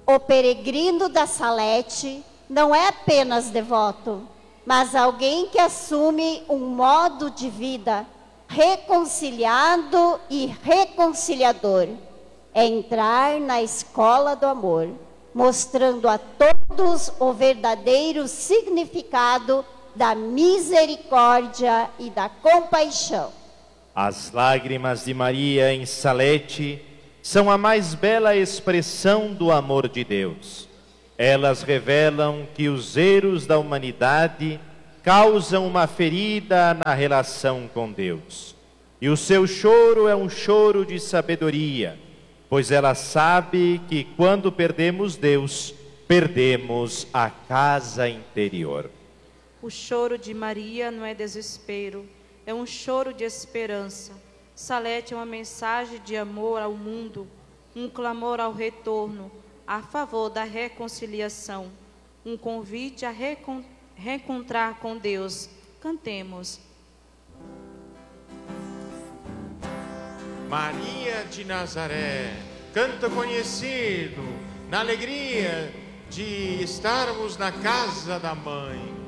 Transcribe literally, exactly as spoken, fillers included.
O peregrino da Salete não é apenas devoto, mas alguém que assume um modo de vida reconciliado e reconciliador. É entrar na escola do amor, mostrando a todos o verdadeiro significado da misericórdia e da compaixão. As lágrimas de Maria em Salete são a mais bela expressão do amor de Deus. Elas revelam que os erros da humanidade causam uma ferida na relação com Deus. E o seu choro é um choro de sabedoria, pois ela sabe que quando perdemos Deus, perdemos a casa interior. O choro de Maria não é desespero, é um choro de esperança. Salete é uma mensagem de amor ao mundo, um clamor ao retorno, a favor da reconciliação, um convite a recon reencontrar com Deus. Cantemos. Maria de Nazaré, canto conhecido, na alegria de estarmos na casa da mãe.